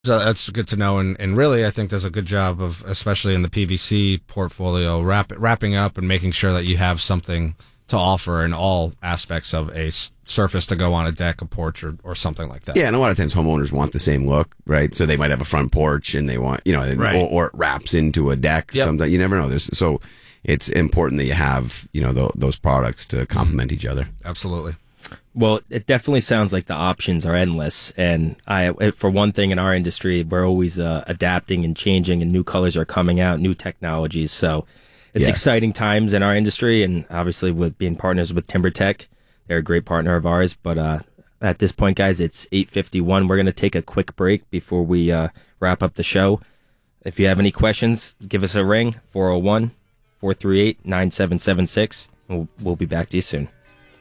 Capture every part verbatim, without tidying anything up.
So that's good to know, and, and really, I think does a good job of, especially in the P V C portfolio, wrap, wrapping up and making sure that you have something to offer in all aspects of a s- surface to go on a deck, a porch, or, or something like that. Yeah, and a lot of times homeowners want the same look, right? So they might have a front porch, and they want, you know, and, Right. or, or it wraps into a deck. Yep. Sometimes you never know. There's so it's important that you have, you know, th- those products to complement mm-hmm. each other. Absolutely. Well, it definitely sounds like the options are endless. And I, for one thing, in our industry, we're always uh, adapting and changing, and new colors are coming out, new technologies. So it's Yeah. exciting times in our industry. And obviously, with being partners with TimberTech, they're a great partner of ours. But uh, at this point, guys, it's eight fifty-one. We're going to take a quick break before we uh, wrap up the show. If you have any questions, give us a ring, four oh one, four three eight, nine seven seven six. We'll, we'll be back to you soon.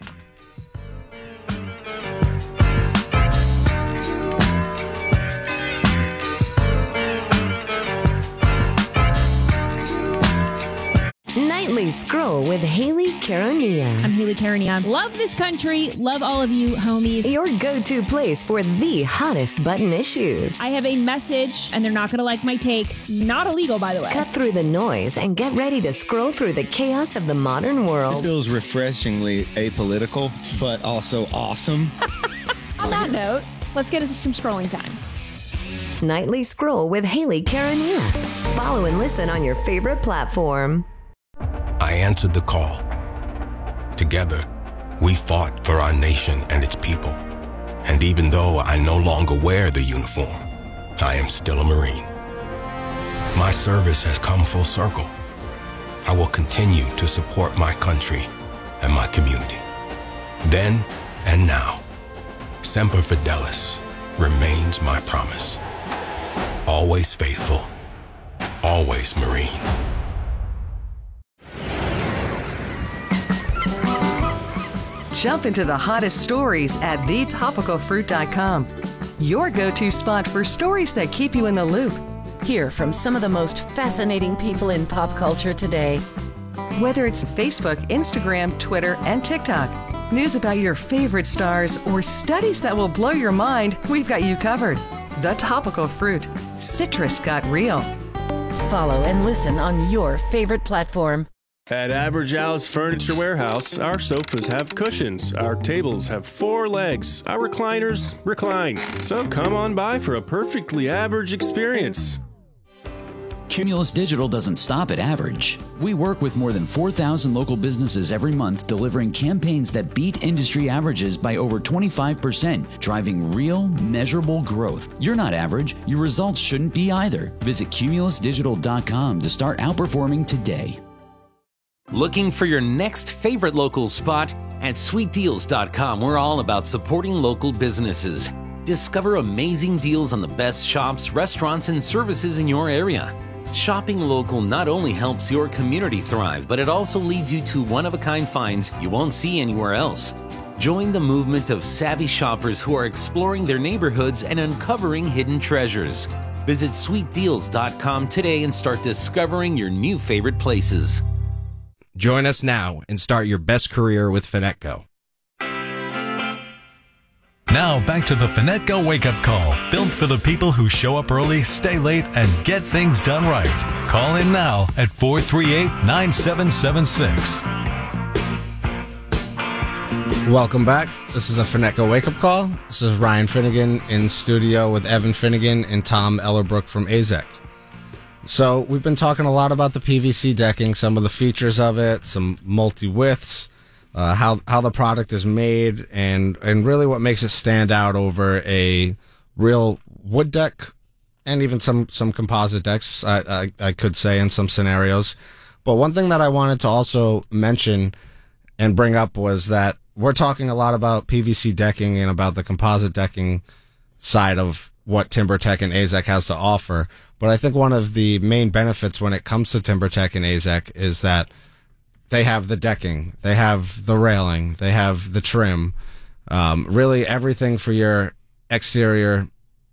Nightly Scroll with Haley Caronia. I'm Haley Caronia. Love this country. Love all of you, homies. Your go-to place for the hottest button issues. I have a message, and they're not going to like my take. Not illegal, by the way. Cut through the noise and get ready to scroll through the chaos of the modern world. This feels refreshingly apolitical, but also awesome. On that note, let's get into some scrolling time. Nightly Scroll with Haley Caronia. Follow and listen on your favorite platform. I answered the call. Together, we fought for our nation and its people. And even though I no longer wear the uniform, I am still a Marine. My service has come full circle. I will continue to support my country and my community. Then and now, Semper Fidelis remains my promise. Always faithful, always Marine. Jump into the hottest stories at the topical fruit dot com. Your go-to spot for stories that keep you in the loop. Hear from some of the most fascinating people in pop culture today. Whether it's Facebook, Instagram, Twitter, and TikTok, news about your favorite stars, or studies that will blow your mind, we've got you covered. The Topical Fruit. Citrus got real. Follow and listen on your favorite platform. At Average Al's Furniture Warehouse, our sofas have cushions, our tables have four legs, our recliners recline. So come on by for a perfectly average experience. Cumulus Digital doesn't stop at average. We work with more than four thousand local businesses every month, delivering campaigns that beat industry averages by over twenty-five percent, driving real, measurable growth. You're not average. Your results shouldn't be either. Visit cumulus digital dot com to start outperforming today. Looking for your next favorite local spot? At sweet deals dot com, we're all about supporting local businesses. Discover amazing deals on the best shops, restaurants, and services in your area. Shopping local not only helps your community thrive, but it also leads you to one-of-a-kind finds you won't see anywhere else. Join the movement of savvy shoppers who are exploring their neighborhoods and uncovering hidden treasures. Visit sweet deals dot com today and start discovering your new favorite places. Join us now and start your best career with Finetco. Now back to the Finetco wake-up call, built for the people who show up early, stay late, and get things done right. Call in now at four three eight, nine seven seven six. Welcome back. This is the Finetco wake-up call. This is Ryan Finnegan in studio with Evan Finnegan and Tom Ellerbrook from A Z E C. So we've been talking a lot about the P V C decking, some of the features of it, some multi-widths, uh, how how the product is made, and and really what makes it stand out over a real wood deck, and even some some composite decks, I, I, I could say in some scenarios. But one thing that I wanted to also mention and bring up was that we're talking a lot about P V C decking and about the composite decking side of what TimberTech and A Z E C has to offer. But I think one of the main benefits when it comes to TimberTech and A Z E C is that they have the decking, they have the railing, they have the trim, um, really everything for your exterior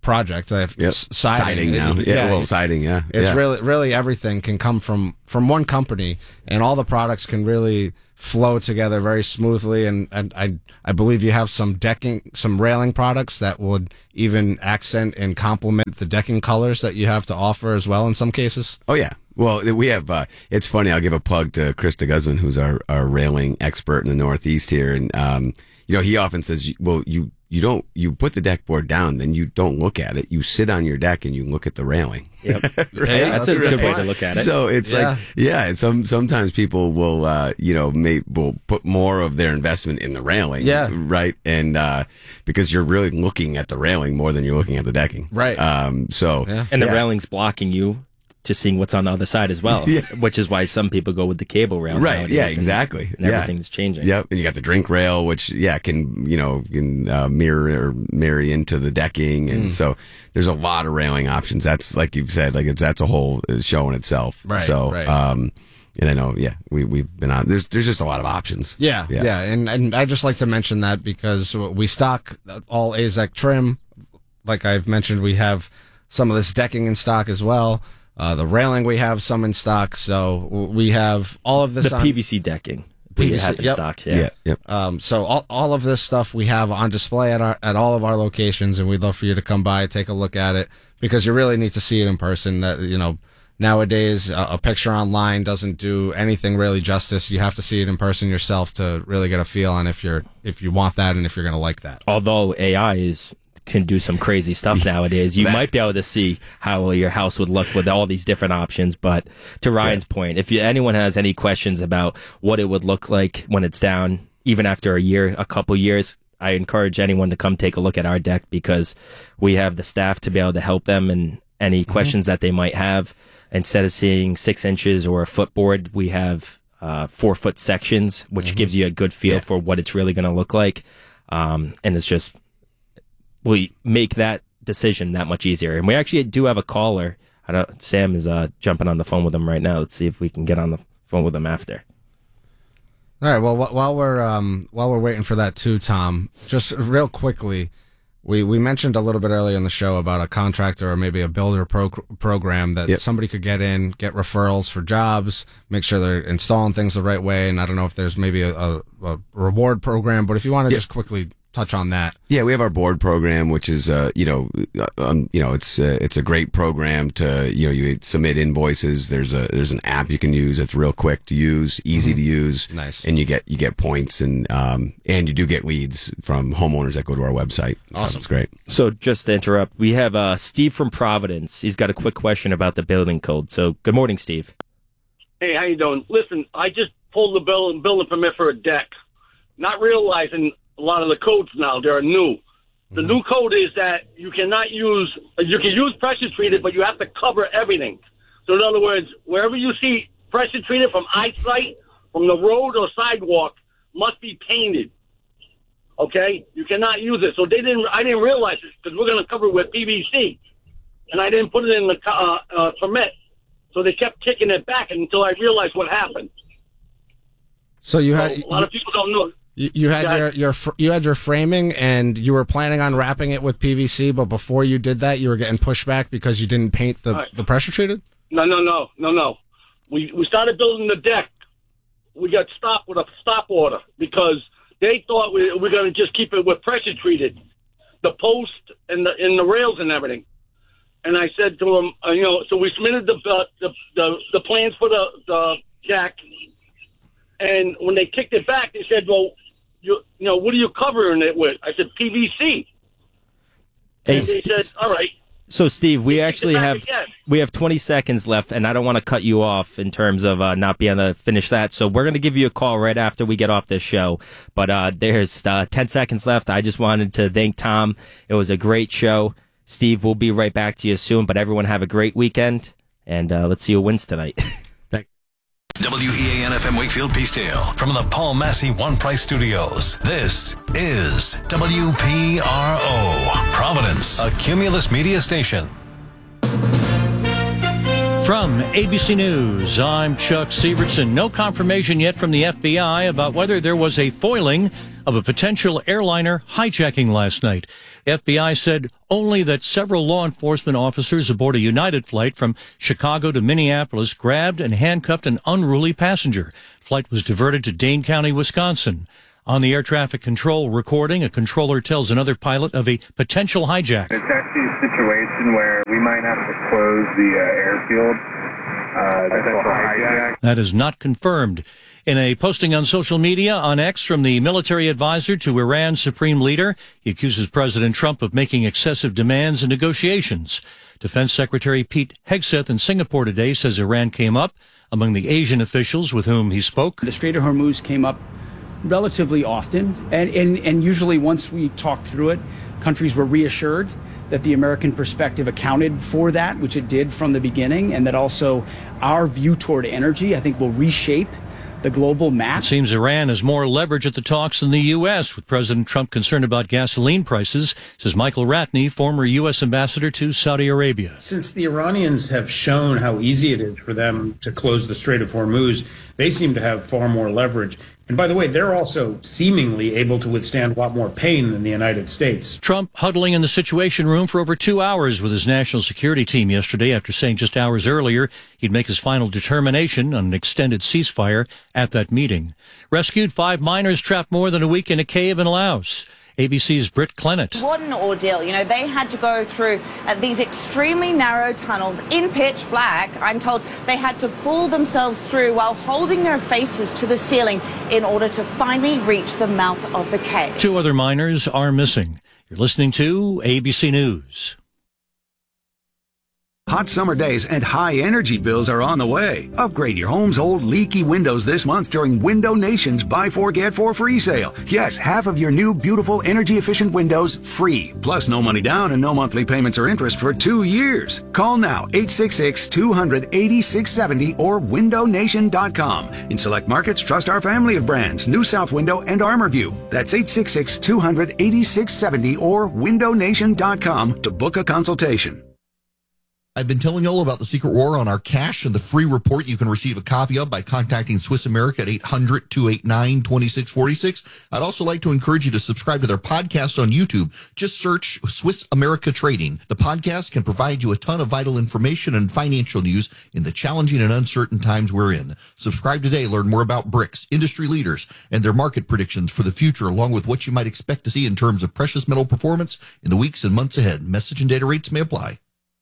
project. They have Yep. s- siding, Siding now. Yeah, well, siding, yeah. It's Yeah. really, really everything can come from from one company, and all the products can really flow together very smoothly. And, and I I believe you have some decking, some railing products that would even accent and complement the decking colors that you have to offer as well in some cases. Oh yeah. Well, we have. Uh, it's funny. I'll give a plug to Krista Guzman, who's our, our railing expert in the Northeast here, and um, you know, he often says, "Well, you you don't you put the deck board down, then you don't look at it. You sit on your deck and you look at the railing." Yep. Right? Yeah, that's a good way to look at it. So it's Yeah. like, yeah, it's some sometimes people will, uh, you know, may will put more of their investment in the railing, Yeah. right, and uh, because you're really looking at the railing more than you're looking at the decking, Right. Um, so Yeah. And the yeah. railing's blocking you to seeing what's on the other side as well, Yeah. which is why some people go with the cable rail. Right. nowadays, Yeah. and- Exactly. And, yeah. everything's changing. Yep. And you got the drink rail, which yeah can you know can uh, mirror or marry into the decking, and Mm. so there's a lot of railing options. That's like you've said, like it's that's a whole show in itself. Right, So right. um, and I know yeah we we've been on. There's there's just a lot of options. Yeah, Yeah. yeah, and and I just like to mention that because we stock all AZEK trim. Like I've mentioned, we have some of this decking in stock as well. Uh, the railing we have some in stock, so we have all of this. The on P V C decking we P V C, have in yep. stock. Yeah. Yeah. Yep. Um, so all, all of this stuff we have on display at our at all of our locations, and we'd love for you to come by, take a look at it, because you really need to see it in person. That you know, nowadays a, a picture online doesn't do anything really justice. You have to see it in person yourself to really get a feel on if you're if you want that and if you're going to like that. Although A I is can do some crazy stuff nowadays, you That's- might be able to see how your house would look with all these different options. But to Ryan's point, if you, anyone has any questions about what it would look like when it's down, even after a year, a couple years, I encourage anyone to come take a look at our deck, because we have the staff to be able to help them and any questions that they might have. Instead of seeing six inches or a footboard, we have uh, four foot sections, which gives you a good feel Yeah. for what it's really going to look like. Um, and it's just, we make that decision that much easier. And we actually do have a caller. I don't, Sam is uh, jumping on the phone with him right now. Let's see if we can get on the phone with him after. All right. Well, wh- while we're um, while we're waiting for that too, Tom, just real quickly, we, we mentioned a little bit earlier in the show about a contractor or maybe a builder pro- program that Yep. somebody could get in, get referrals for jobs, make sure they're installing things the right way. And I don't know if there's maybe a, a, a reward program, but if you want to Yep. just quickly touch on that. Yeah, we have our board program, which is, uh, you know, uh, um, you know, it's uh, it's a great program to, you know, you submit invoices. There's a there's an app you can use. It's real quick to use, easy to use. Nice. And you get you get points, and um and you do get leads from homeowners that go to our website. Awesome. So it's great. So just to interrupt, we have uh, Steve from Providence. He's got a quick question about the building code. So good morning, Steve. Hey, how you doing? Listen, I just pulled the building, building permit for a deck, not realizing a lot of the codes now, they're new. The new code is that you cannot use, you can use pressure treated, but you have to cover everything. So in other words, wherever you see pressure treated from eyesight, from the road or sidewalk, must be painted. Okay? You cannot use it. So they didn't, I didn't realize it because we're going to cover it with P V C. And I didn't put it in the uh, uh, permit. So they kept kicking it back until I realized what happened. So you So had a lot of people don't know. you, you had Yeah. your, your fr- you had your framing, and you were planning on wrapping it with P V C, but before you did that, you were getting pushback because you didn't paint the, Right. the pressure treated. No, no, no, no, no. We we started building the deck. We got stopped with a stop order because they thought we, we were going to just keep it with pressure treated, the post and the and the rails and everything. And I said to them, uh, you know, so we submitted the uh, the, the the plans for the the deck, and when they kicked it back, they said, well, you you know, what are you covering it with? I said P V C. Hey, And they St- said, all right. So, Steve, we actually back have again. we have twenty seconds left, and I don't want to cut you off in terms of uh, not being able to finish that. So we're going to give you a call right after we get off this show. But uh, there's uh, ten seconds left. I just wanted to thank Tom. It was a great show. Steve, we'll be right back to you soon. But everyone have a great weekend, and uh, let's see who wins tonight. W E A N F M Wakefield Peacedale from the Paul Massey One Price Studios. This is W P R O, Providence, a Cumulus media station. From A B C News, I'm Chuck Sievertson. No confirmation yet from the F B I about whether there was a foiling of a potential airliner hijacking last night. The F B I said only that several law enforcement officers aboard a United flight from Chicago to Minneapolis grabbed and handcuffed an unruly passenger. The flight was diverted to Dane County, Wisconsin. On the air traffic control recording, a controller tells another pilot of a potential hijack. It's actually a situation where we might have to close the uh, airfield. Uh, potential hijack. That is not confirmed. In a posting on social media on X from the military advisor to Iran's supreme leader, he accuses President Trump of making excessive demands and negotiations. Defense Secretary Pete Hegseth in Singapore today says Iran came up among the Asian officials with whom he spoke. The Strait of Hormuz came up relatively often, and, and, and usually once we talked through it, countries were reassured that the American perspective accounted for that, which it did from the beginning, and that also our view toward energy, I think, will reshape the global map. It seems Iran has more leverage at the talks than the U S, with President Trump concerned about gasoline prices, says Michael Ratney, former U S ambassador to Saudi Arabia. Since the Iranians have shown how easy it is for them to close the Strait of Hormuz, they seem to have far more leverage. And by the way, they're also seemingly able to withstand a lot more pain than the United States. Trump huddling in the Situation Room for over two hours with his national security team yesterday after saying just hours earlier he'd make his final determination on an extended ceasefire at that meeting. Rescued five miners trapped more than a week in a cave in Laos. A B C's Britt Clennett. What an ordeal. You know, they had to go through uh, these extremely narrow tunnels in pitch black. I'm told they had to pull themselves through while holding their faces to the ceiling in order to finally reach the mouth of the cave. Two other miners are missing. You're listening to A B C News. Hot summer days and high energy bills are on the way. Upgrade your home's old leaky windows this month during Window Nation's Buy Four Get Four free sale. Yes, half of your new beautiful energy efficient windows free. Plus no money down and no monthly payments or interest for two years. Call now eight six six, two hundred, eighty-six seventy or window nation dot com. In select markets, trust our family of brands, New South Window and ArmorView. That's eight six six, two hundred, eighty-six seventy or window nation dot com to book a consultation. I've been telling you all about the Secret War on our cash and the free report you can receive a copy of by contacting Swiss America at eight hundred, two eight nine, two six four six. I'd also like to encourage you to subscribe to their podcast on YouTube. Just search Swiss America Trading. The podcast can provide you a ton of vital information and financial news in the challenging and uncertain times we're in. Subscribe today. Learn more about BRICS, industry leaders, and their market predictions for the future, along with what you might expect to see in terms of precious metal performance in the weeks and months ahead. Message and data rates may apply.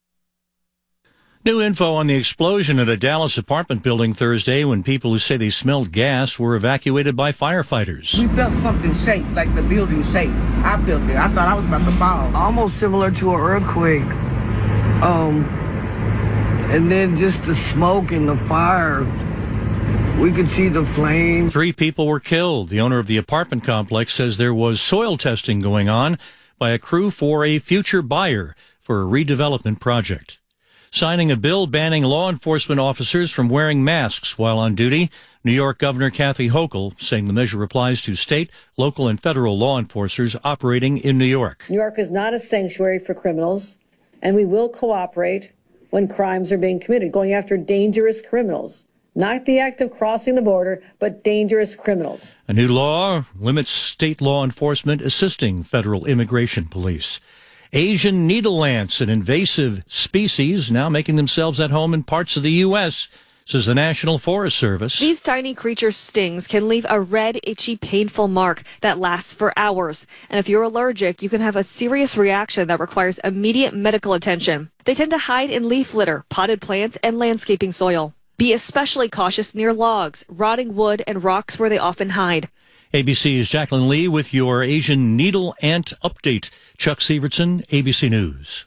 New info on the explosion at a Dallas apartment building Thursday when people who say they smelled gas were evacuated by firefighters. We felt something shake, like the building shake. I felt it. I thought I was about to fall. Almost similar to an earthquake. Um, and then just the smoke and the fire. We could see the flame. Three people were killed. The owner of the apartment complex says there was soil testing going on by a crew for a future buyer for a redevelopment project. Signing a bill banning law enforcement officers from wearing masks while on duty. New York Governor Kathy Hochul saying the measure applies to state, local, and federal law enforcers operating in New York. New York is not a sanctuary for criminals, and we will cooperate when crimes are being committed, going after dangerous criminals. Not the act of crossing the border, but dangerous criminals. A new law limits state law enforcement assisting federal immigration police. Asian needle ants, an invasive species, now making themselves at home in parts of the U S, says the National Forest Service. These tiny creatures' stings can leave a red, itchy, painful mark that lasts for hours. And if you're allergic, you can have a serious reaction that requires immediate medical attention. They tend to hide in leaf litter, potted plants, and landscaping soil. Be especially cautious near logs, rotting wood, and rocks where they often hide. A B C's Jacqueline Lee with your Asian needle ant update. Chuck Severson, A B C News.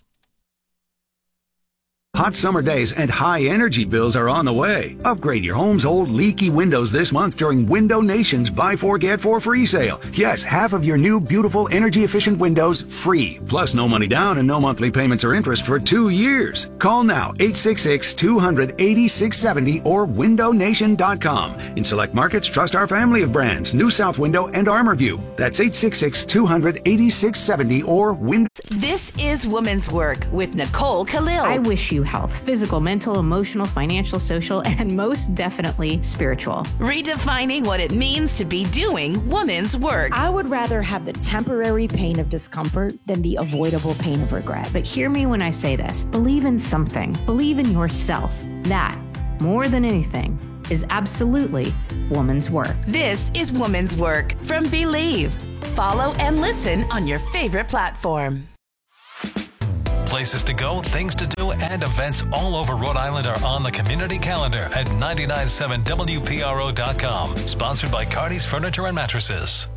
Hot summer days and high energy bills are on the way. Upgrade your home's old leaky windows this month during Window Nation's Buy Four Get Four free sale. Yes, half of your new beautiful energy efficient windows free. Plus no money down and no monthly payments or interest for two years. Call now eight six six, two hundred, eighty-six seventy or window nation dot com. In select markets, trust our family of brands, New South Window and ArmorView. That's eight six six, two hundred, eighty-six seventy or window. This is Women's Work with Nicole Khalil. I wish you health: physical, mental, emotional, financial, social, and most definitely spiritual. Redefining what it means to be doing woman's work. I would rather have the temporary pain of discomfort than the avoidable pain of regret. But hear me when I say this. Believe in something. Believe in yourself. That, more than anything, is absolutely woman's work. This is Woman's Work from Believe. Follow and listen on your favorite platform. Places to go, things to do, and events all over Rhode Island are on the community calendar at nine nine seven W P R O dot com. Sponsored by Cardi's Furniture and Mattresses.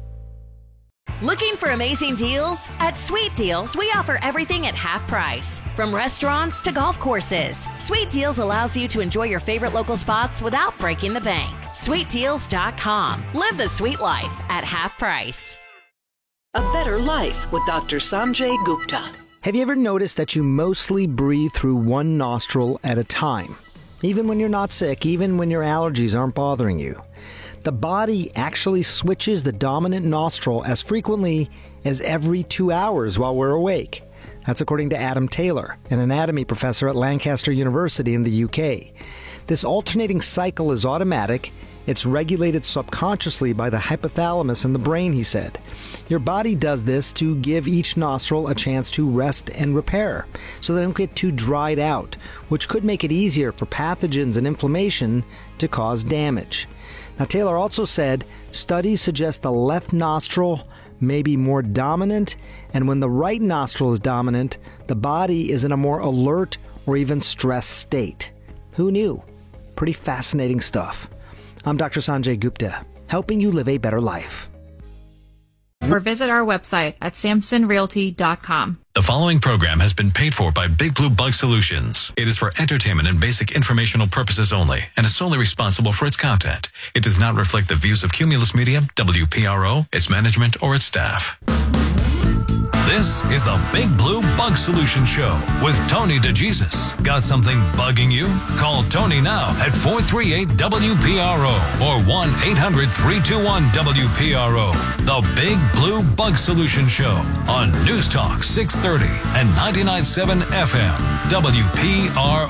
Looking for amazing deals? At Sweet Deals, we offer everything at half price. From restaurants to golf courses, Sweet Deals allows you to enjoy your favorite local spots without breaking the bank. sweet deals dot com. Live the sweet life at half price. A better life with Doctor Sanjay Gupta. Have you ever noticed that you mostly breathe through one nostril at a time? Even when you're not sick, even when your allergies aren't bothering you. The body actually switches the dominant nostril as frequently as every two hours while we're awake. That's according to Adam Taylor, an anatomy professor at Lancaster University in the U K. This alternating cycle is automatic. It's regulated subconsciously by the hypothalamus in the brain, he said. Your body does this to give each nostril a chance to rest and repair, so they don't get too dried out, which could make it easier for pathogens and inflammation to cause damage. Now, Taylor also said studies suggest the left nostril may be more dominant, and when the right nostril is dominant, the body is in a more alert or even stressed state. Who knew? Pretty fascinating stuff. I'm Doctor Sanjay Gupta, helping you live a better life. Or visit our website at samson realty dot com. The following program has been paid for by Big Blue Bug Solutions. It is for entertainment and basic informational purposes only, and is solely responsible for its content. It does not reflect the views of Cumulus Media, W P R O, its management, or its staff. This is the Big Blue Bug Solution Show with Tony DeJesus. Got something bugging you? Call Tony now at four three eight W P R O or one eight hundred three two one W P R O. The Big Blue Bug Solution Show on News Talk six thirty and ninety-nine point seven F M W P R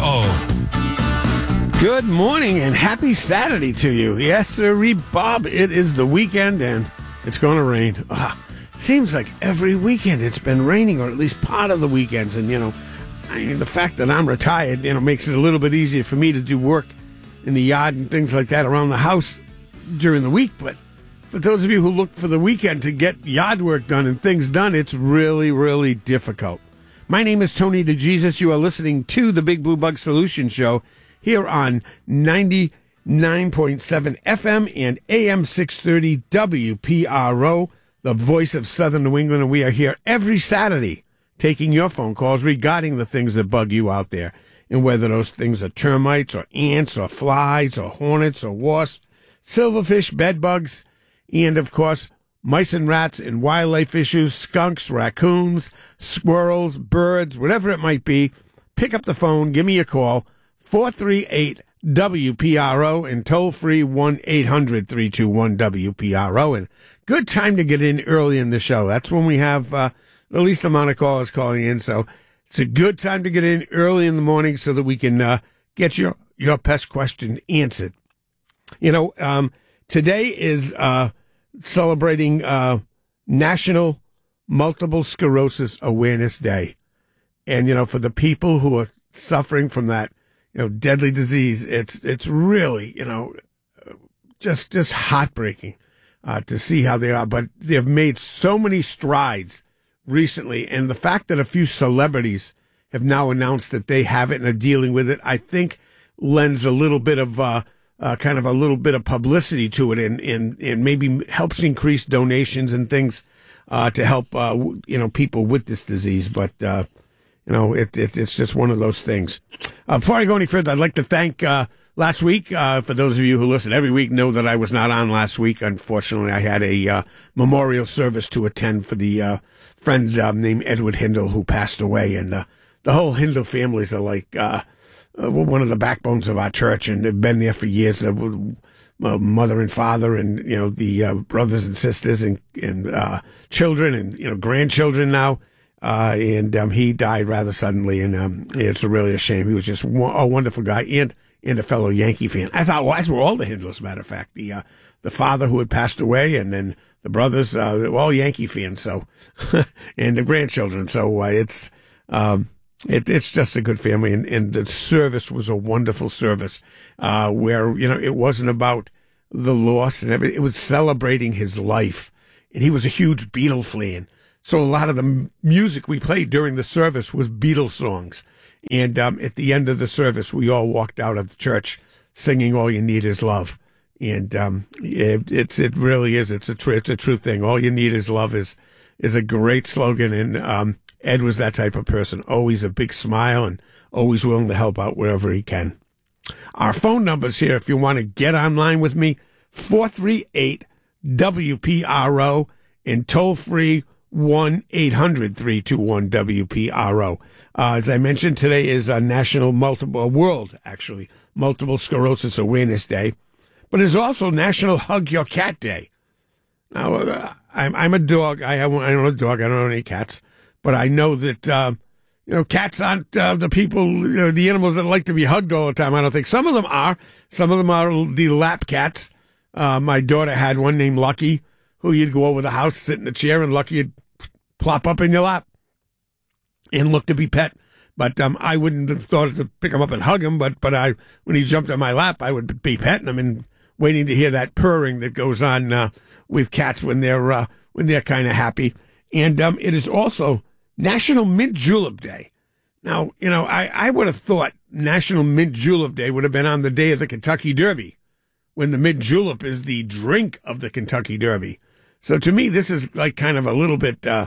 O. Good morning and happy Saturday to you. Yes, sir, Bob. It is the weekend and it's going to rain. Ah. Seems like every weekend it's been raining, or at least part of the weekends. And, you know, I mean, the fact that I'm retired, you know, makes it a little bit easier for me to do work in the yard and things like that around the house during the week. But for those of you who look for the weekend to get yard work done and things done, it's really, really difficult. My name is Tony DeJesus. You are listening to the Big Blue Bug Solution Show here on ninety-nine point seven F M and A M six thirty W P R O. The voice of Southern New England, and we are here every Saturday taking your phone calls regarding the things that bug you out there, and whether those things are termites or ants or flies or hornets or wasps, silverfish, bedbugs, and, of course, mice and rats and wildlife issues, skunks, raccoons, squirrels, birds, whatever it might be. Pick up the phone, give me a call, four three eight W P R O and toll free one eight hundred three two one W P R O. And good time to get in early in the show. That's when we have uh, the least amount of callers calling in. So it's a good time to get in early in the morning so that we can uh, get your, your pest question answered. You know, um, today is uh, celebrating uh, National Multiple Sclerosis Awareness Day. And, you know, for the people who are suffering from that, you know, deadly disease, it's it's really, you know, just just heartbreaking uh, to see how they are. But they've made so many strides recently, and the fact that a few celebrities have now announced that they have it and are dealing with it, I think lends a little bit of uh, uh, kind of a little bit of publicity to it, and and, and maybe helps increase donations and things uh, to help uh, you know people with this disease. But uh, You know, it, it, it's just one of those things. Uh, before I go any further, I'd like to thank uh, last week, uh, for those of you who listen every week, know that I was not on last week. Unfortunately, I had a uh, memorial service to attend for the uh, friend uh, named Edward Hindle who passed away. And uh, the whole Hindle families are like uh, uh, one of the backbones of our church, and they've been there for years. Uh, mother and father, and, you know, the uh, brothers and sisters and, and uh, children and, you know, grandchildren now. uh, and um, he died rather suddenly, and um, it's really a shame. He was just a wonderful guy and and a fellow Yankee fan, as, as were all the Hindlers, as a matter of fact. The uh, the father who had passed away, and then the brothers, uh, were all Yankee fans, so and the grandchildren. So uh, it's um, it, it's just a good family, and, and the service was a wonderful service, uh, where you know it wasn't about the loss and everything; it was celebrating his life, and he was a huge Beatle fan. So a lot of the music we played during the service was Beatles songs. And um, at the end of the service, we all walked out of the church singing "All You Need Is Love," and um, it, it's it really is it's a tr- it's a true thing. All you need is love is is a great slogan, and um, Ed was that type of person. Always a big smile and always willing to help out wherever he can. Our phone numbers here, if you want to get online with me, four three eight W P R O and toll free one eight hundred three two one W P R O. Uh, as I mentioned, today is a National Multiple, World, actually, Multiple Sclerosis Awareness Day, but it's also National Hug Your Cat Day. Now, uh, I'm, I'm a dog. I have, I don't have a dog. I don't have any cats, but I know that, uh, you know, cats aren't uh, the people, you know, the animals that like to be hugged all the time. I don't think. Some of them are. Some of them are the lap cats. Uh, my daughter had one named Lucky, who you'd go over the house, sit in a chair, and Lucky would plop up in your lap and look to be pet. But um, I wouldn't have thought to pick him up and hug him, but but I, when he jumped on my lap, I would be petting him and waiting to hear that purring that goes on uh, with cats when they're uh, when they're kind of happy. And um, it is also National Mint Julep Day. Now, you know, I, I would have thought National Mint Julep Day would have been on the day of the Kentucky Derby, when the mint julep is the drink of the Kentucky Derby. So to me, this is like kind of a little bit uh,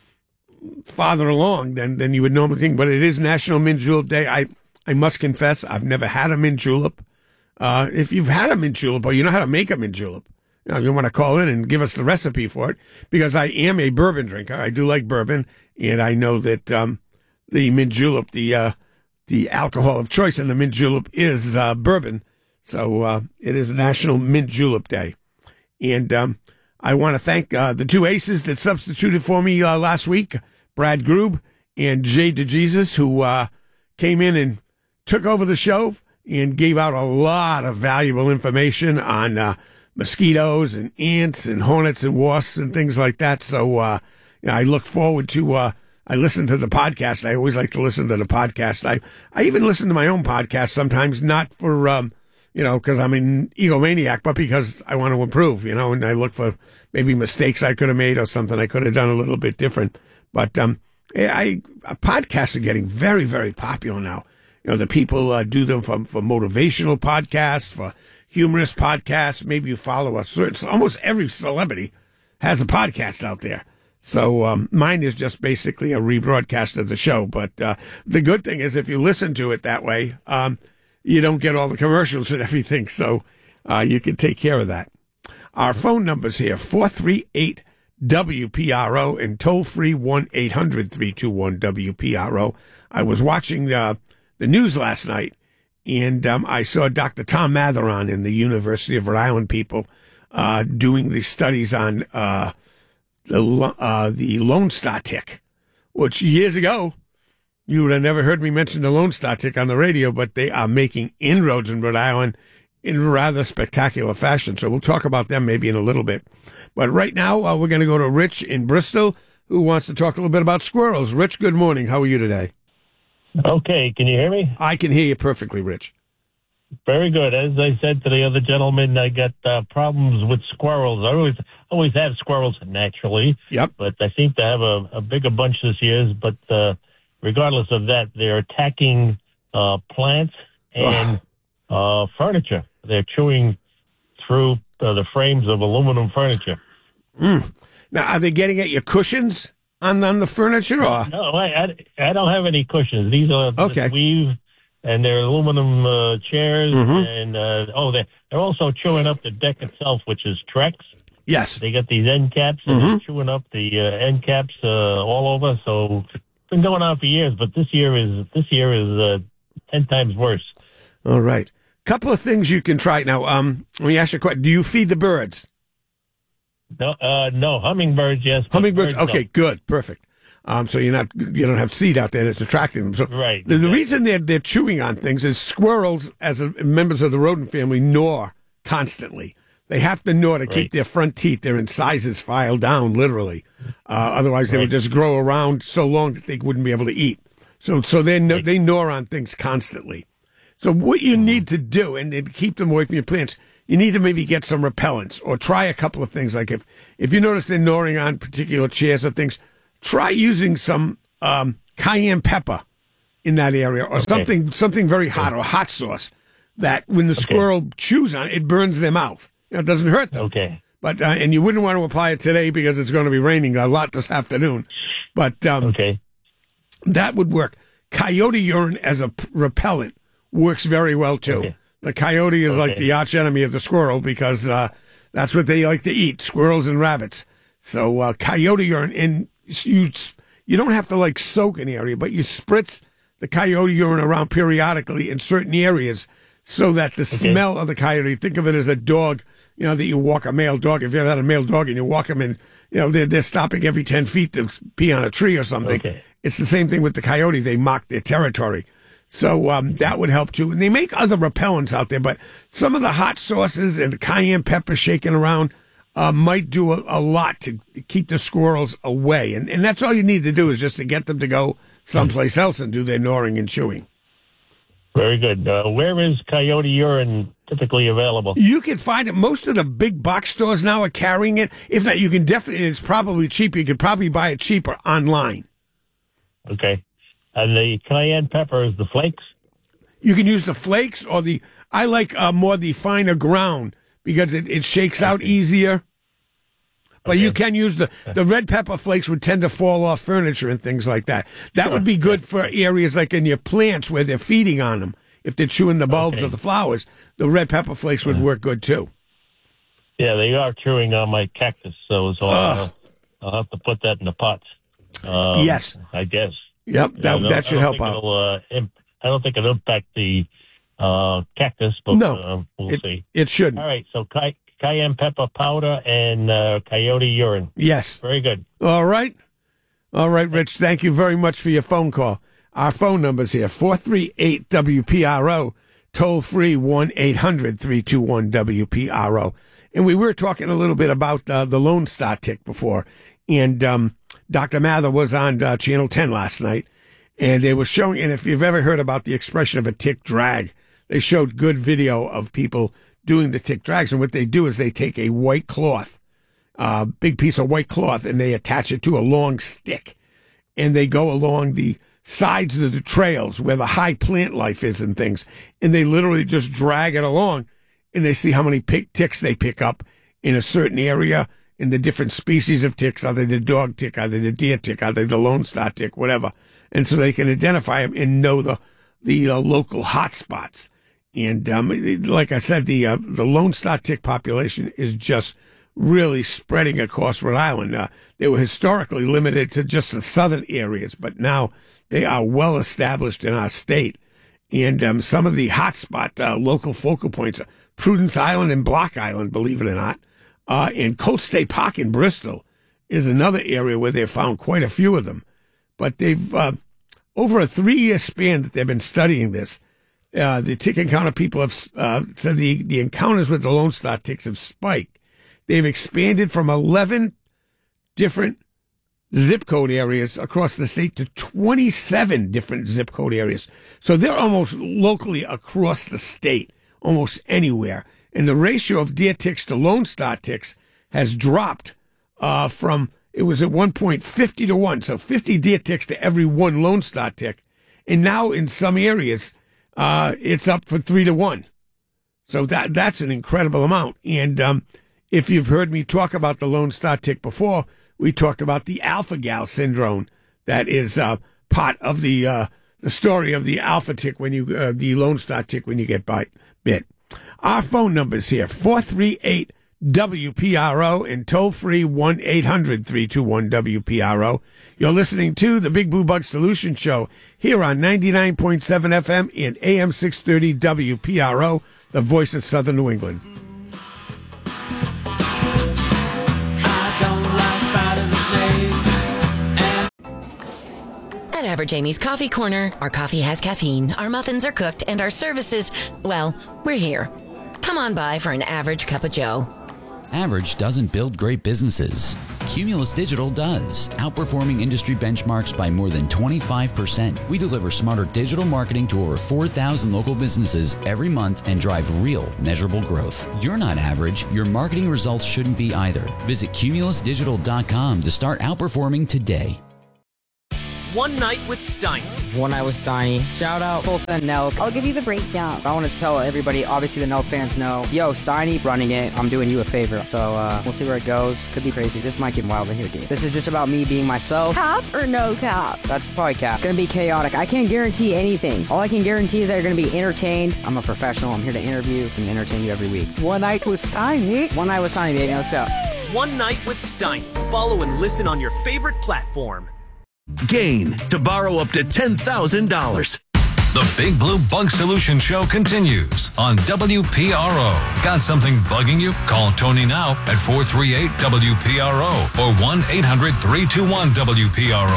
farther along than, than you would normally think, but it is National Mint Julep Day. I, I must confess, I've never had a mint julep. Uh, if you've had a mint julep or you know how to make a mint julep, you know, you want to call in and give us the recipe for it, because I am a bourbon drinker. I do like bourbon, and I know that um, the mint julep, the uh, the alcohol of choice in the mint julep is uh, bourbon. So uh, it is National Mint Julep Day. And um, I want to thank uh, the two aces that substituted for me uh, last week, Brad Grube and Jay DeJesus, who uh, came in and took over the show and gave out a lot of valuable information on uh, mosquitoes and ants and hornets and wasps and things like that. So uh, you know, I look forward to, uh, I listen to the podcast. I always like to listen to the podcast. I, I even listen to my own podcast sometimes, not for, um, you know, because I'm an egomaniac, but because I want to improve, you know, and I look for maybe mistakes I could have made or something I could have done a little bit different. But um, I, I podcasts are getting very, very popular now. You know, the people uh, do them for, for motivational podcasts, for humorous podcasts. Maybe you follow a certain, almost every celebrity has a podcast out there. So um, mine is just basically a rebroadcast of the show. But uh, the good thing is if you listen to it that way, um, you don't get all the commercials and everything. So uh, you can take care of that. Our phone number's here, four three eight W P R O and toll free one eight hundred three two one W P R O. I was watching uh, the news last night, and um, I saw Doctor Tom Matheron in the University of Rhode Island people uh, doing the studies on uh, the uh, the Lone Star tick, which years ago you would have never heard me mention the Lone Star tick on the radio, but they are making inroads in Rhode Island in rather spectacular fashion. So we'll talk about them maybe in a little bit. But right now, uh, we're going to go to Rich in Bristol, who wants to talk a little bit about squirrels. Rich, good morning. How are you today? Okay, can you hear me? I can hear you perfectly, Rich. Very good. As I said to the other gentleman, I got uh, problems with squirrels. I always always have squirrels naturally. Yep. But I seem to have a, a bigger bunch this year. But uh, regardless of that, they're attacking uh, plants and uh, furniture. They're chewing through uh, the frames of aluminum furniture. Mm. Now, are they getting at your cushions on, on the furniture? Or? No, I, I, I don't have any cushions. These are okay. weave, and they're aluminum uh, chairs. Mm-hmm. And, uh, oh, they're, they're also chewing up the deck itself, which is Trex. Yes. They got these end caps, and Mm-hmm. they're chewing up the uh, end caps uh, all over. So it's been going on for years, but this year is this year is uh, ten times worse. All right. Couple of things you can try. Now, um, let me ask you a question. Do you feed the birds? No, uh, no, hummingbirds, yes. Hummingbirds, birds, okay, no. good, perfect. Um, so you're not, you don't have seed out there that's attracting them. So right. the, the reason they're, they're chewing on things is squirrels, as a, members of the rodent family, gnaw constantly. They have to gnaw to right. keep their front teeth, their incisors filed down, literally. Uh, otherwise they right. would just grow around so long that they wouldn't be able to eat. So, so they gnaw, right. they gnaw on things constantly. So what you need to do, and to keep them away from your plants, you need to maybe get some repellents or try a couple of things. Like if, if you notice they're gnawing on particular chairs or things, try using some um, cayenne pepper in that area or okay. something something very hot or hot sauce that when the okay. squirrel chews on it, it burns their mouth. You know, it doesn't hurt them. Okay. But uh, and you wouldn't want to apply it today because it's going to be raining a lot this afternoon. But um, okay. that would work. Coyote urine as a p- repellent works very well too. Okay. The coyote is okay. like the arch enemy of the squirrel because uh, that's what they like to eat, squirrels and rabbits. So uh, coyote urine, and you you don't have to like soak an area, but you spritz the coyote urine around periodically in certain areas so that the okay. smell of the coyote, think of it as a dog, you know, that you walk a male dog. If you ever had a male dog and you walk them in, you know, they're, they're stopping every ten feet to pee on a tree or something. Okay. It's the same thing with the coyote. They mark their territory. So um, that would help too. And they make other repellents out there, but some of the hot sauces and the cayenne pepper shaking around uh, might do a, a lot to keep the squirrels away. And, and that's all you need to do is just to get them to go someplace else and do their gnawing and chewing. Very good. Uh, where is coyote urine typically available? You can find it. Most of the big box stores now are carrying it. If not, you can definitely, it's probably cheap. You could probably buy it cheaper online. Okay. And the cayenne pepper is the flakes? You can use the flakes or the, I like uh, more the finer ground because it, it shakes out easier. But okay. you can use the, the red pepper flakes would tend to fall off furniture and things like that. That sure. would be good for areas like in your plants where they're feeding on them. If they're chewing the bulbs okay. or the flowers, the red pepper flakes would work good too. Yeah, they are chewing on my cactus, so, so I'll, I'll have to put that in the pots. Um, yes. I guess. Yep, that, yeah, that should help out. Uh, imp- I don't think it'll impact the uh, cactus, but no, uh, we'll it, see. It shouldn't. All right, so cay- cayenne pepper powder and uh, coyote urine. Yes. Very good. All right. All right, Rich, thank you very much for your phone call. Our phone number's here, four three eight W P R O, toll free one eight hundred three two one W P R O. And we were talking a little bit about uh, the Lone Star tick before, and um, Doctor Mather was on uh, Channel ten last night, and they were showing, and if you've ever heard about the expression of a tick drag, they showed good video of people doing the tick drags, and what they do is they take a white cloth, a uh, big piece of white cloth, and they attach it to a long stick, and they go along the sides of the trails where the high plant life is and things, and they literally just drag it along, and they see how many pick ticks they pick up in a certain area, in the different species of ticks, are they the dog tick, are they the deer tick, are they the Lone Star tick, whatever. And so they can identify them and know the the uh, local hot spots. And um, like I said, the uh, the Lone Star tick population is just really spreading across Rhode Island. Uh, they were historically limited to just the southern areas, but now they are well established in our state. And um, some of the hotspot uh, local focal points are Prudence Island and Block Island, believe it or not. Uh, and Colt State Park in Bristol is another area where they've found quite a few of them. But they've, uh, over a three-year span that they've been studying this, uh, the tick encounter people have uh, said the, the encounters with the Lone Star ticks have spiked. They've expanded from eleven different zip code areas across the state to twenty-seven different zip code areas. So they're almost locally across the state, almost anywhere. And the ratio of deer ticks to Lone Star ticks has dropped uh, from, it was at one point fifty to one. So fifty deer ticks to every one Lone Star tick. And now in some areas, uh, it's up for three to one. So that that's an incredible amount. And um, if you've heard me talk about the Lone Star tick before, we talked about the alpha-gal syndrome. That is uh, part of the uh, the story of the alpha tick when you, uh, the Lone Star tick when you get bite, bit. Our phone number's here, four three eight W P R O and toll free one eight hundred three two one W P R O. You're listening to the Big Blue Bug Solution Show here on ninety-nine point seven F M and A M six thirty W P R O, the voice of Southern New England. average Amy's Coffee Corner. Our coffee has caffeine, our muffins are cooked, and our services, well, we're here. Come on by for an average cup of joe. Average doesn't build great businesses. Cumulus Digital does, outperforming industry benchmarks by more than twenty-five percent. We deliver smarter digital marketing to over four thousand local businesses every month and drive real, measurable growth. You're not average. Your marketing results shouldn't be either. Visit cumulus digital dot com to start outperforming today. One Night with Steiny. One Night with Steiny. Shout out Full Send Nelk. I'll give you the breakdown. I want to tell everybody, obviously the Nelk fans know, yo, Steiny running it. I'm doing you a favor. So uh, we'll see where it goes. Could be crazy. This might get wild in here, dude. This is just about me being myself. Cap or no cap? That's probably cap. It's gonna be chaotic. I can't guarantee anything. All I can guarantee is that you're gonna be entertained. I'm a professional. I'm here to interview and entertain you every week. One Night with Steiny. One Night with Steiny, baby. Let's go. One Night with Steiny. Follow and listen on your favorite platform. Gain to borrow up to ten thousand dollars. The Big Blue Bug Solution Show continues on W P R O. Got something bugging you? Call Tony now at four three eight W P R O or one eight hundred three two one W P R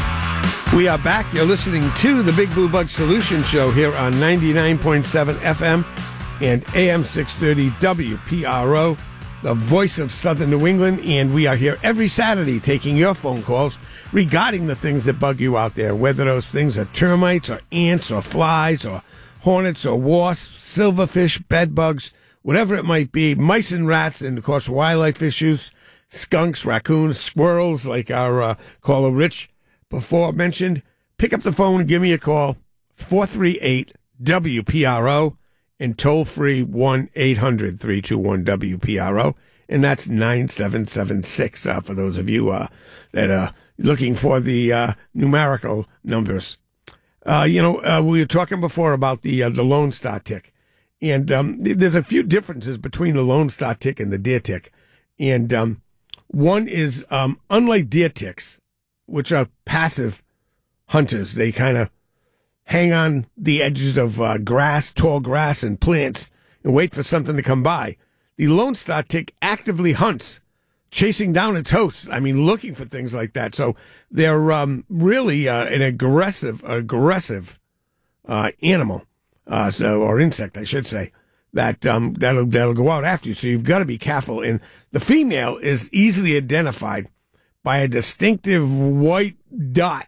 O. We are back. You're listening to the Big Blue Bug Solution Show here on ninety-nine point seven F M and A M six thirty W P R O, the voice of Southern New England, and we are here every Saturday taking your phone calls regarding the things that bug you out there, whether those things are termites or ants or flies or hornets or wasps, silverfish, bedbugs, whatever it might be, mice and rats, and of course wildlife issues, skunks, raccoons, squirrels, like our uh, caller Rich before mentioned. Pick up the phone and give me a call, four three eight W P R O. And toll-free one eight hundred three two one W P R O, and that's nine seven seven six uh, for those of you uh, that are looking for the uh, numerical numbers. Uh, you know, uh, we were talking before about the uh, the Lone Star tick, and um, there's a few differences between the Lone Star tick and the deer tick. And um, one is, um, unlike deer ticks, which are passive hunters, they kind of hang on the edges of uh, grass, tall grass, and plants and wait for something to come by. The Lone Star tick actively hunts, chasing down its hosts. I mean, looking for things like that. So they're um, really uh, an aggressive, aggressive uh, animal, uh, so or insect, I should say, that um, that'll that'll go out after you. So you've got to be careful. And the female is easily identified by a distinctive white dot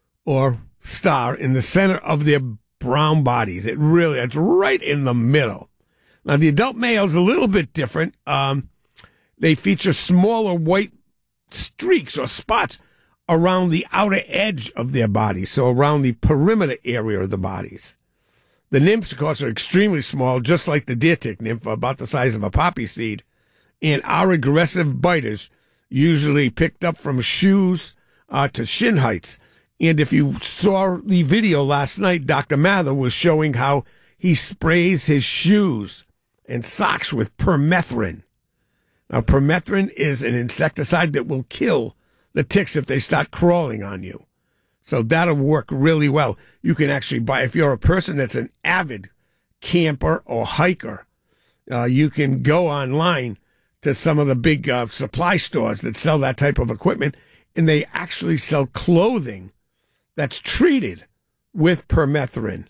or star in the center of their brown bodies. It really, it's right in the middle. Now, the adult male is a little bit different. Um, they feature smaller white streaks or spots around the outer edge of their bodies, so around the perimeter area of the bodies. The nymphs, of course, are extremely small, just like the deer tick nymph, about the size of a poppy seed, and are aggressive biters, usually picked up from shoes uh, to shin heights. And if you saw the video last night, Doctor Mather was showing how he sprays his shoes and socks with permethrin. Now, permethrin is an insecticide that will kill the ticks if they start crawling on you. So that'll work really well. You can actually buy, if you're a person that's an avid camper or hiker, uh, you can go online to some of the big uh, supply stores that sell that type of equipment, and they actually sell clothing that's treated with permethrin,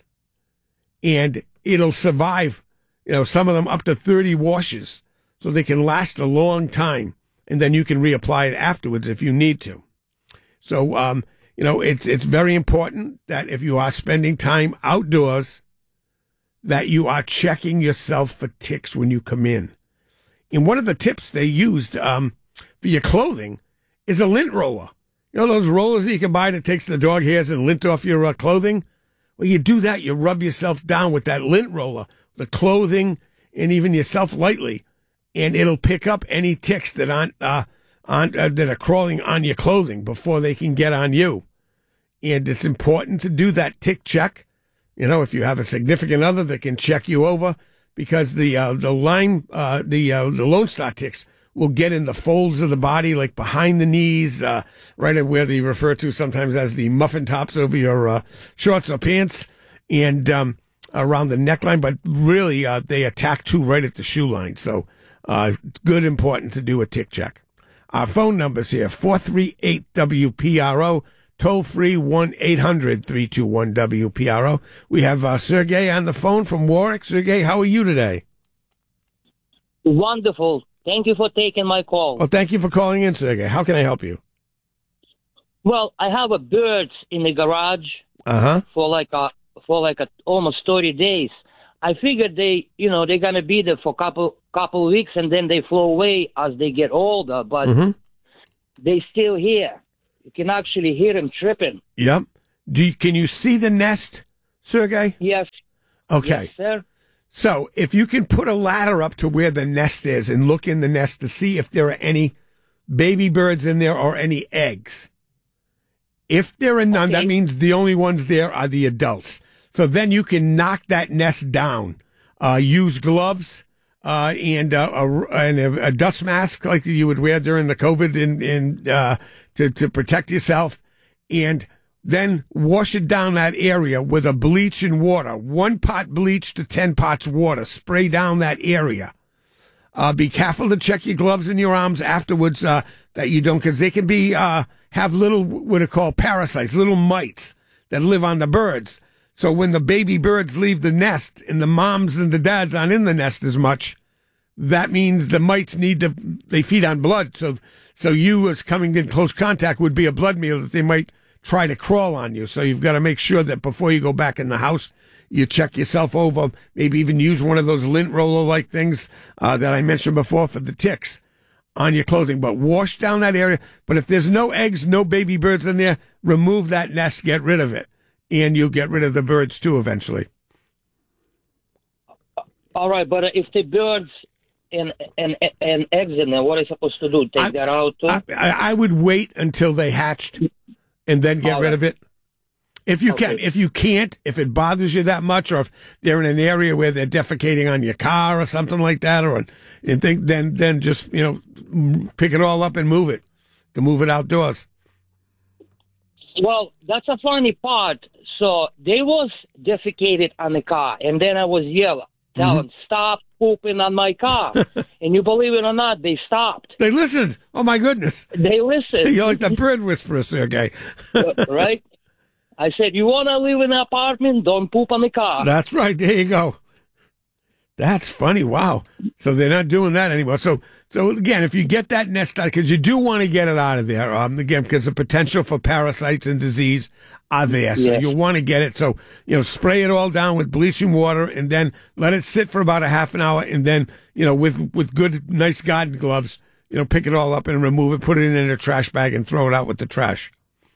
and it'll survive, you know, some of them up to thirty washes, so they can last a long time, and then you can reapply it afterwards if you need to. So, um, you know, it's it's very important that if you are spending time outdoors, that you are checking yourself for ticks when you come in. And one of the tips they used um, for your clothing is a lint roller. You know those rollers that you can buy that takes the dog hairs and lint off your uh, clothing? Well, you do that, you rub yourself down with that lint roller, the clothing, and even yourself lightly, and it'll pick up any ticks that aren't, uh, aren't uh, that are crawling on your clothing before they can get on you. And it's important to do that tick check. You know, if you have a significant other that can check you over, because the uh, the Lyme, uh, the uh, the Lone Star ticks will get in the folds of the body, like behind the knees, uh, right where they refer to sometimes as the muffin tops over your uh, shorts or pants, and um, around the neckline. But really, uh, they attack too right at the shoe line. So, uh, good, important to do a tick check. Our phone numbers here: four three eight W P R O, toll free one eight hundred three two one W P R O. We have uh, Sergey on the phone from Warwick. Sergey, how are you today? Wonderful. Thank you for taking my call. Well, thank you for calling in, Sergey. How can I help you? Well, I have a birds in the garage uh-huh. for like a for like a, almost thirty days. I figured they, you know, they're gonna be there for a couple couple of weeks and then they flow away as they get older. But mm-hmm. they still here. You can actually hear them tripping. Yep. Do you, can you see the nest, Sergey? Yes. Okay. Yes, sir. So if you can put a ladder up to where the nest is and look in the nest to see if there are any baby birds in there or any eggs. If there are none, okay. that means the only ones there are the adults. So then you can knock that nest down. Uh, use gloves uh, and, uh, a, and a, a dust mask like you would wear during the COVID in, in, uh, to, to protect yourself. And then wash it down that area with a bleach and water. One pot bleach to ten pots water. Spray down that area. Uh, be careful to check your gloves and your arms afterwards uh, that you don't, because they can be uh, have little, what are called parasites, little mites that live on the birds. So when the baby birds leave the nest and the moms and the dads aren't in the nest as much, that means the mites need to, they feed on blood. So, so you as coming in close contact would be a blood meal that they might try to crawl on you. So you've got to make sure that before you go back in the house, you check yourself over, maybe even use one of those lint roller-like things uh, that I mentioned before for the ticks on your clothing. But wash down that area. But if there's no eggs, no baby birds in there, remove that nest, get rid of it. And you'll get rid of the birds, too, eventually. All right, but if the birds and and and eggs in there, what are you supposed to do? Take I, that out, too? I, I would wait until they hatched and then get All rid right. of it. If you okay. can. If you can't, if it bothers you that much, or if they're in an area where they're defecating on your car or something like that, or and think, then then just, you know, pick it all up and move it. You can move it outdoors. Well, that's a funny part. So they was defecated on the car, and then I was yelling, tell mm-hmm. them, stop pooping on my car. And you believe it or not, they stopped. They listened. Oh, my goodness. They listened. You're like the bird whisperer, Sergey. Right? I said, you want to live in an apartment, don't poop on the car. That's right. There you go. That's funny. Wow. So they're not doing that anymore. So, so again, if you get that nest out, because you do want to get it out of there, um, again, because the potential for parasites and disease are there. So yes. you'll want to get it. So, you know, spray it all down with bleaching water and then let it sit for about a half an hour. And then, you know, with, with good, nice garden gloves, you know, pick it all up and remove it, put it in a trash bag and throw it out with the trash.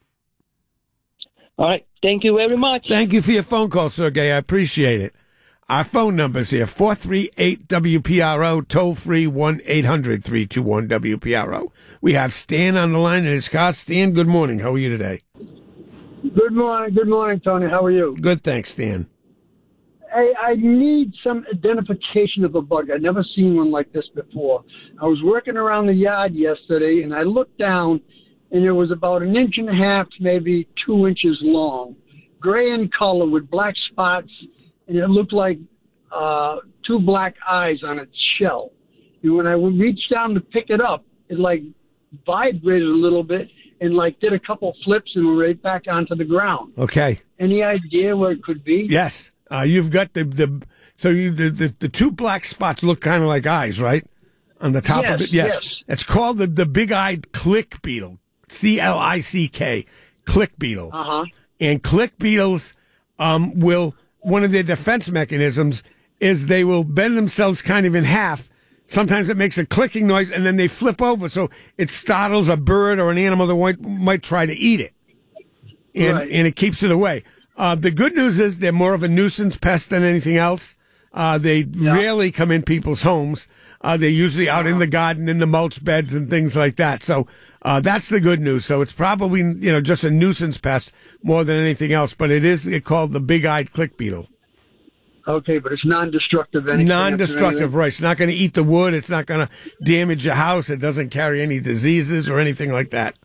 All right. Thank you very much. Thank you for your phone call, Sergey. I appreciate it. Our phone number's here, four three eight W P R O, toll free one eight hundred three two one W P R O. We have Stan on the line in his car. Stan, good morning. How are you today? Good morning. Good morning, Tony. How are you? Good, thanks, Stan. Hey, I need some identification of a bug. I've never seen one like this before. I was working around the yard yesterday, and I looked down, and it was about an inch and a half, maybe two inches long, gray in color with black spots, and it looked like uh, two black eyes on its shell. And when I reached down to pick it up, it like vibrated a little bit and like did a couple flips and went right back onto the ground. Okay. Any idea where it could be? Yes. Uh, you've got the, the so you the, the, the two black spots look kind of like eyes, right? On the top yes, of it? Yes. yes. It's called the, the big-eyed click beetle. C L I C K, click beetle. Uh-huh. And click beetles um, will, one of their defense mechanisms is they will bend themselves kind of in half. Sometimes it makes a clicking noise, and then they flip over, so it startles a bird or an animal that might, might try to eat it. And, right. and it keeps it away. Uh, the good news is they're more of a nuisance pest than anything else. Uh, they yeah. rarely come in people's homes. Uh, they're usually out in the garden, in the mulch beds and things like that. So, uh, that's the good news. So it's probably, you know, just a nuisance pest more than anything else, but it is called the big-eyed click beetle. Okay, but it's non-destructive. Anything non-destructive, right. It's not going to eat the wood. It's not going to damage your house. It doesn't carry any diseases or anything like that.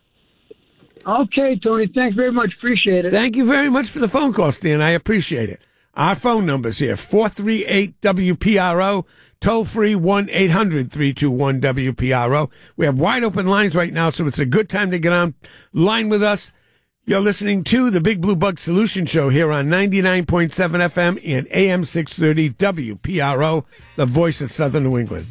Okay, Tony, thanks very much. Appreciate it. Thank you very much for the phone call, Stan. I appreciate it. Our phone number's here, four three eight W P R O, toll free one eight hundred three two one W P R O. We have wide open lines right now, so it's a good time to get on line with us. You're listening to the Big Blue Bug Solution Show here on ninety-nine point seven F M and A M six thirty W P R O, the voice of Southern New England.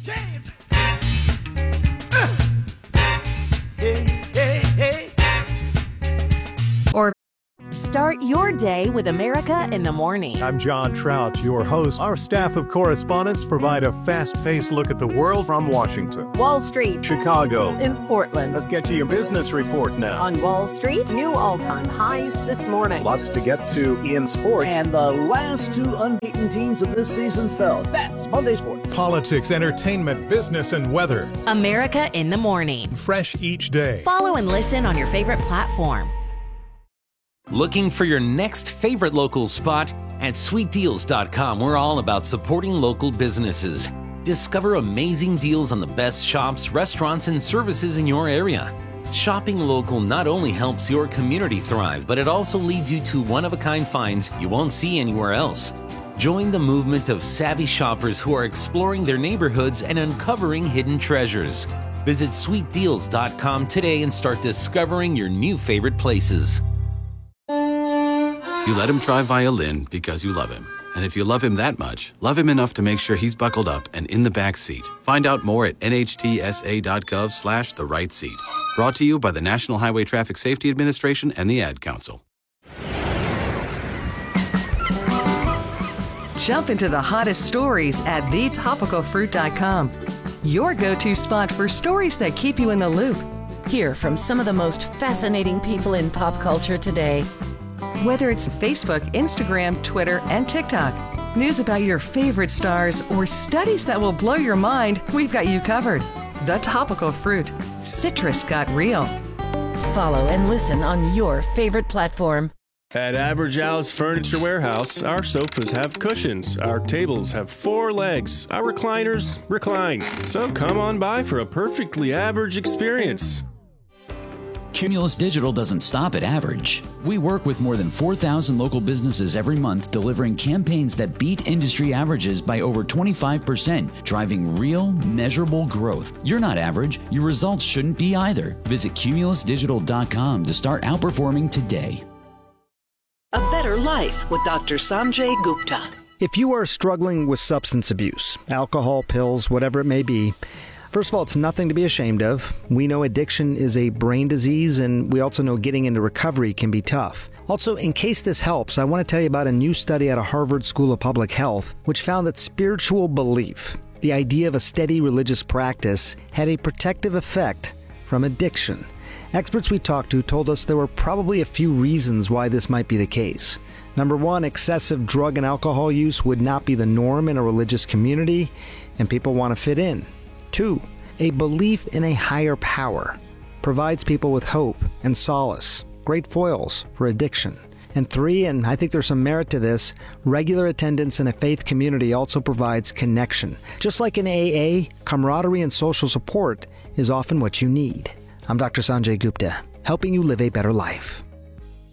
Or start your day with America in the Morning. I'm John Trout, your host. Our staff of correspondents provide a fast-paced look at the world from Washington, Wall Street, Chicago, in Portland. Let's get to your business report now. On Wall Street, new all-time highs this morning. Lots to get to in sports. And the last two unbeaten teams of this season fell. That's Monday Sports. Politics, entertainment, business, and weather. America in the Morning. Fresh each day. Follow and listen on your favorite platform. Looking for your next favorite local spot? At sweet deals dot com, we're all about supporting local businesses. Discover amazing deals on the best shops, restaurants, and services in your area. Shopping local not only helps your community thrive, but it also leads you to one-of-a-kind finds you won't see anywhere else. Join the movement of savvy shoppers who are exploring their neighborhoods and uncovering hidden treasures. Visit sweet deals dot com today and start discovering your new favorite places. You let him try violin because you love him. And if you love him that much, love him enough to make sure he's buckled up and in the back seat. Find out more at N H T S A dot gov slash the right seat. Brought to you by the National Highway Traffic Safety Administration and the Ad Council. Jump into the hottest stories at the topical fruit dot com. Your go-to spot for stories that keep you in the loop. Hear from some of the most fascinating people in pop culture today. Whether it's Facebook, Instagram, Twitter, and TikTok, news about your favorite stars, or studies that will blow your mind, we've got you covered. The Topical Fruit. Citrus got real. Follow and listen on your favorite platform. At Average Al's Furniture Warehouse, our sofas have cushions, our tables have four legs, our recliners recline. So come on by for a perfectly average experience. Cumulus Digital doesn't stop at average. We work with more than four thousand local businesses every month, delivering campaigns that beat industry averages by over twenty-five percent, driving real, measurable growth. You're not average. Your results shouldn't be either. Visit cumulus digital dot com to start outperforming today. A Better Life with Doctor Sanjay Gupta. If you are struggling with substance abuse, alcohol, pills, whatever it may be, first of all, it's nothing to be ashamed of. We know addiction is a brain disease, and we also know getting into recovery can be tough. Also, in case this helps, I want to tell you about a new study out of Harvard School of Public Health, which found that spiritual belief, the idea of a steady religious practice, had a protective effect from addiction. Experts we talked to told us there were probably a few reasons why this might be the case. Number one, excessive drug and alcohol use would not be the norm in a religious community, and people want to fit in. Two, a belief in a higher power provides people with hope and solace, great foils for addiction. And three, and I think there's some merit to this, regular attendance in a faith community also provides connection. Just like in A A, camaraderie and social support is often what you need. I'm Doctor Sanjay Gupta, helping you live a better life.